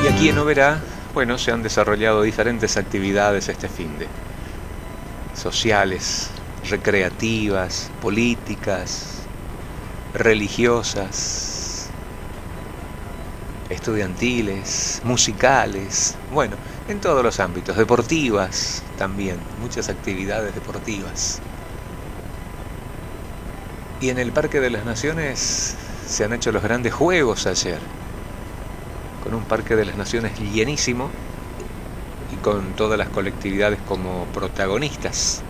Y aquí en Oberá, bueno, se han desarrollado diferentes actividades este finde. Sociales, recreativas, políticas, religiosas, estudiantiles, musicales, bueno, en todos los ámbitos, deportivas también, muchas actividades deportivas. Y en el Parque de las Naciones se han hecho los grandes juegos ayer, con un Parque de las Naciones llenísimo y con todas las colectividades como protagonistas.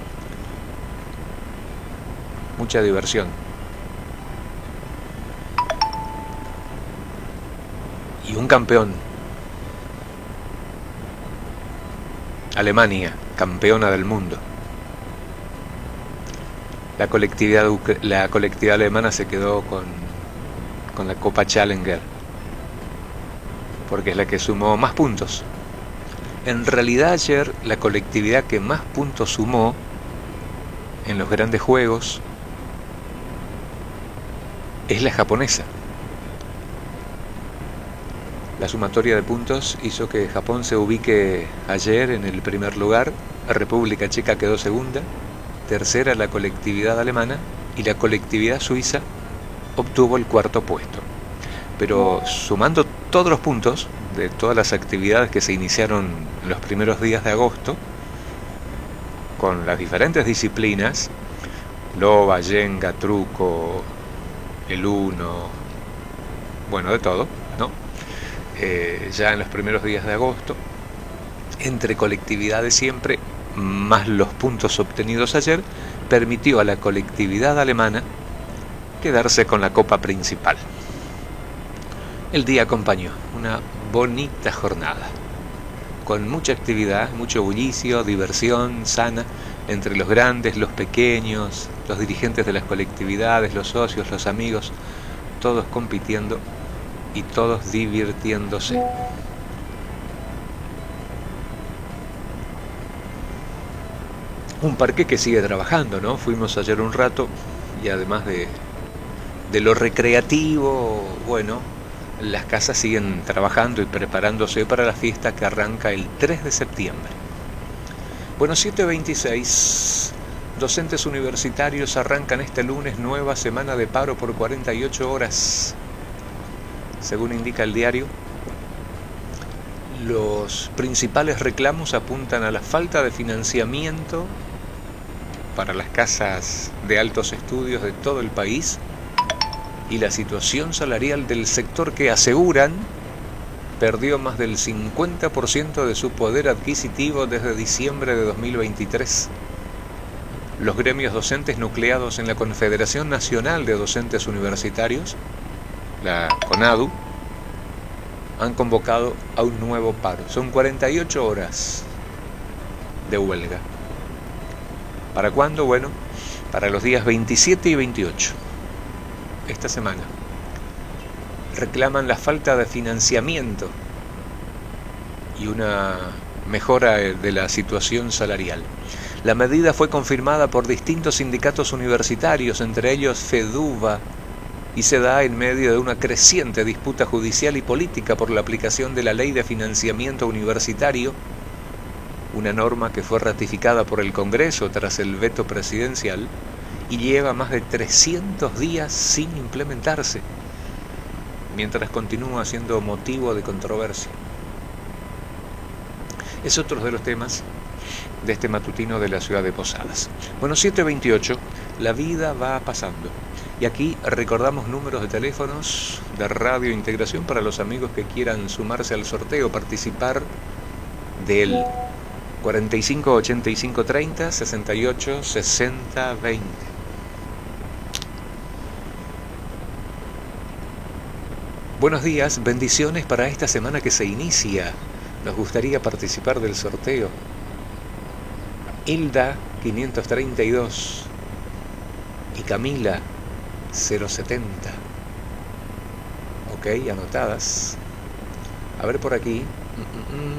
Mucha diversión. Y un campeón. Alemania, campeona del mundo. La colectividad alemana se quedó con la Copa Challenger, porque es la que sumó más puntos. En realidad ayer la colectividad que más puntos sumó en los grandes juegos es la japonesa. La sumatoria de puntos hizo que Japón se ubique ayer en el primer lugar, la República Checa quedó segunda, tercera la colectividad alemana y la colectividad suiza obtuvo el cuarto puesto. Pero sumando todos los puntos de todas las actividades que se iniciaron en los primeros días de agosto, con las diferentes disciplinas, loba, yenga, truco, el uno, bueno, de todo, ¿no? Ya en los primeros días de agosto, entre colectividades siempre, más los puntos obtenidos ayer, permitió a la colectividad alemana quedarse con la copa principal. El día acompañó una bonita jornada, con mucha actividad, mucho bullicio, diversión sana entre los grandes, los pequeños, los dirigentes de las colectividades, los socios, los amigos, todos compitiendo y todos divirtiéndose. Un parque que sigue trabajando, ¿no? Fuimos ayer un rato y además de lo recreativo, bueno, las casas siguen trabajando y preparándose para la fiesta que arranca el 3 de septiembre. Bueno, 7:26, docentes universitarios arrancan este lunes nueva semana de paro por 48 horas. Según indica el diario, los principales reclamos apuntan a la falta de financiamiento para las casas de altos estudios de todo el país y la situación salarial del sector que aseguran perdió más del 50% de su poder adquisitivo desde diciembre de 2023. Los gremios docentes nucleados en la Confederación Nacional de Docentes Universitarios, la CONADU, han convocado a un nuevo paro. Son 48 horas de huelga. ¿Para cuándo? Bueno, para los días 27 y 28. Esta semana. Reclaman la falta de financiamiento y una mejora de la situación salarial. La medida fue confirmada por distintos sindicatos universitarios, entre ellos FEDUBA, y se da en medio de una creciente disputa judicial y política por la aplicación de la Ley de Financiamiento Universitario, una norma que fue ratificada por el Congreso tras el veto presidencial y lleva más de 300 días sin implementarse, mientras continúa siendo motivo de controversia. Es otro de los temas de este matutino de la ciudad de Posadas. Bueno, 7:28, la vida va pasando. Y aquí recordamos números de teléfonos de Radio Integración para los amigos que quieran sumarse al sorteo, participar del 45 85 30 68 60 20. Buenos días, bendiciones para esta semana que se inicia. Nos gustaría participar del sorteo. Hilda 532 y Camila 070. Ok, anotadas. A ver por aquí.